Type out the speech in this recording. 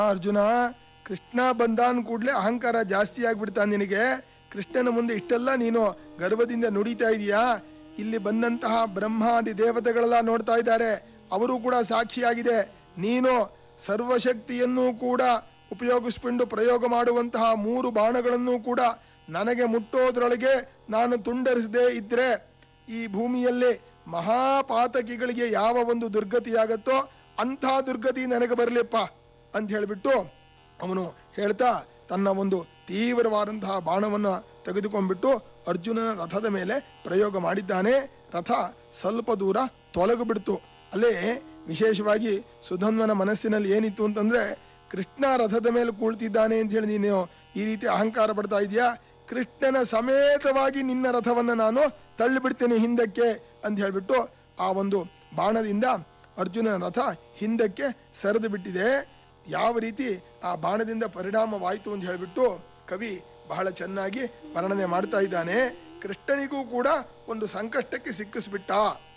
ಅರ್ಜುನ, ಕೃಷ್ಣ ಬಂದಾನ್ ಕೂಡ್ಲೆ ಅಹಂಕಾರ ಜಾಸ್ತಿ ಆಗ್ಬಿಡ್ತಾನೆ ನಿನಗೆ. ಕೃಷ್ಣನ ಮುಂದೆ ಇಷ್ಟೆಲ್ಲ ನೀನು ಗರ್ವದಿಂದ ನುಡಿತಾ ಇದೀಯಾ. ಇಲ್ಲಿ ಬಂದಂತಹ ಬ್ರಹ್ಮಾದಿ ದೇವತೆಗಳೆಲ್ಲ ನೋಡ್ತಾ ಇದ್ದಾರೆ, ಅವರು ಕೂಡ ಸಾಕ್ಷಿಯಾಗಿದೆ. ನೀನು ಸರ್ವಶಕ್ತಿಯನ್ನೂ ಕೂಡ ಉಪಯೋಗಿಸ್ಕೊಂಡು ಪ್ರಯೋಗ ಮಾಡುವಂತಹ 3 ಬಾಣಗಳನ್ನು ಕೂಡ ನನಗೆ ಮುಟ್ಟೋದ್ರೊಳಗೆ ನಾನು ತುಂಡರಿಸದೇ ಇದ್ರೆ ಈ ಭೂಮಿಯಲ್ಲಿ ಮಹಾಪಾತಕಿಗಳಿಗೆ ಯಾವ ಒಂದು ದುರ್ಗತಿಯಾಗತ್ತೋ ಅಂಥ ದುರ್ಗತಿ ನನಗೆ ಬರಲಿಪ್ಪ ಅಂತ ಹೇಳಿಬಿಟ್ಟು ಅವನು ಹೇಳ್ತಾ ತನ್ನ ಒಂದು ತೀವ್ರವಾದಂತಹ ಬಾಣವನ್ನ ತೆಗೆದುಕೊಂಡ್ಬಿಟ್ಟು ಅರ್ಜುನನ ರಥದ ಮೇಲೆ ಪ್ರಯೋಗ ಮಾಡಿದ್ದಾನೆ. ರಥ ಸ್ವಲ್ಪ ದೂರ ತೊಲಗು ಬಿಡ್ತು. ಅಲ್ಲೇ ವಿಶೇಷವಾಗಿ ಸುಧನ್ವನ ಮನಸ್ಸಿನಲ್ಲಿ ಏನಿತ್ತು ಅಂತಂದ್ರೆ, ಕೃಷ್ಣ ರಥದ ಮೇಲೆ ಕೂಳ್ತಿದ್ದಾನೆ ಅಂತ ಹೇಳಿ ನೀನು ಈ ರೀತಿ ಅಹಂಕಾರ ಪಡ್ತಾ ಇದೀಯಾ, ಕೃಷ್ಣನ ಸಮೇತವಾಗಿ ನಿನ್ನ ರಥವನ್ನ ನಾನು ತಳ್ಳಿಬಿಡ್ತೇನೆ ಹಿಂದಕ್ಕೆ ಅಂತ ಹೇಳ್ಬಿಟ್ಟು ಆ ಒಂದು ಬಾಣದಿಂದ ಅರ್ಜುನನ ರಥ ಹಿಂದಕ್ಕೆ ಸರಿದು ಬಿಟ್ಟಿದೆ. ಯಾವ ರೀತಿ ಆ ಬಾಣದಿಂದ ಪರಿಣಾಮವಾಯಿತು ಅಂತ ಹೇಳ್ಬಿಟ್ಟು ಕವಿ ಬಹಳ ಚೆನ್ನಾಗಿ ವರ್ಣನೆ ಮಾಡ್ತಾ ಇದ್ದಾನೆ. ಕೃಷ್ಣನಿಗೂ ಕೂಡ ಒಂದು ಸಂಕಷ್ಟಕ್ಕೆ ಸಿಕ್ಕಿಸ್ಬಿಟ್ಟ.